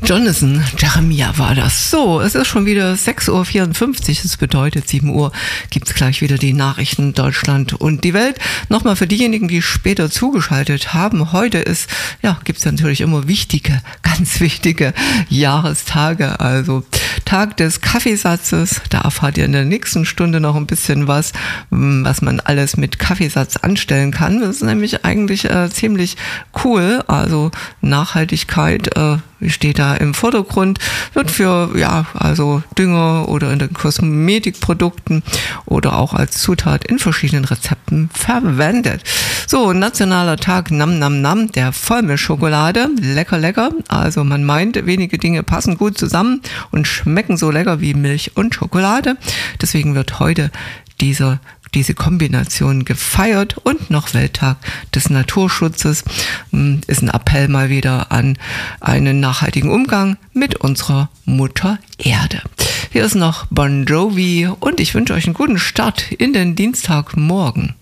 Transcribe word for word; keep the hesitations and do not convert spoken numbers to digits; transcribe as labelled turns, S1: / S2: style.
S1: Jonathan Jeremiah war das. So, es ist schon wieder sechs Uhr vierundfünfzig, das bedeutet sieben Uhr gibt es gleich wieder die Nachrichten Deutschland und die Welt. Nochmal für diejenigen, die später zugeschaltet haben, heute ist, ja, gibt es natürlich immer wichtige, ganz wichtige Jahrestage, also Tag des Kaffeesatzes, da erfahrt ihr in der nächsten Stunde noch ein bisschen was, was man alles mit Kaffeesatz anstellen kann. Das ist nämlich eigentlich äh, ziemlich cool, also Nachhaltigkeit äh, steht da im Vordergrund, wird für, ja, also Dünger oder in den Kosmetikprodukten oder auch als Zutat in verschiedenen Rezepten verwendet. So, nationaler Tag Nam Nam Nam, der Vollmilchschokolade, lecker, lecker, also man meint, wenige Dinge passen gut zusammen und schmecken so lecker wie Milch und Schokolade, deswegen wird heute dieser diese Kombination gefeiert und noch Welttag des Naturschutzes. Ist ein Appell mal wieder an einen nachhaltigen Umgang mit unserer Mutter Erde. Hier ist noch Bon Jovi und ich wünsche euch einen guten Start in den Dienstagmorgen.